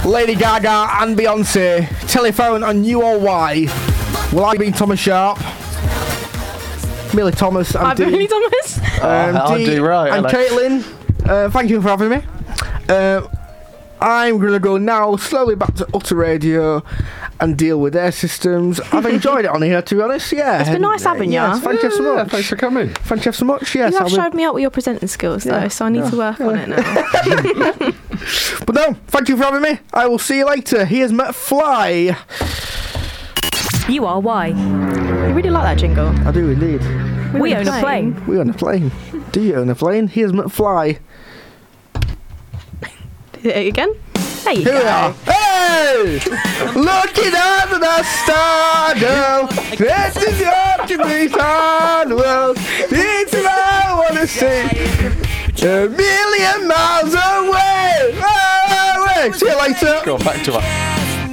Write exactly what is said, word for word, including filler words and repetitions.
Lady Gaga and Beyonce. Telephone on U O Y. Will I be Thomas Sharp? Millie Thomas. I'm Millie Thomas. Um, I'll Dee do right. And Alex. Caitlin, uh, thank you for having me. Uh, I'm going to go now slowly back to Utter Radio and deal with their systems. I've enjoyed it on here, to be honest. Yeah, It's been nice having you. Yes, thank you so Yeah, much. thanks for coming. Thank you so much. Yes, You have I'll be- showed me out with your presenting skills, though, Yeah, so I need yeah, to work on it now. But no, thank you for having me. I will see you later. Here's McFly. You are why. I really like that jingle. I do indeed. We own a plane. We own a plane. Do you own a plane? Here's McFly. Again? There you Here go. we are. Hey! Looking at the star, girl. This is your to be found. Well, it's what I want to see. A million miles away. away. See you later. Go back to that.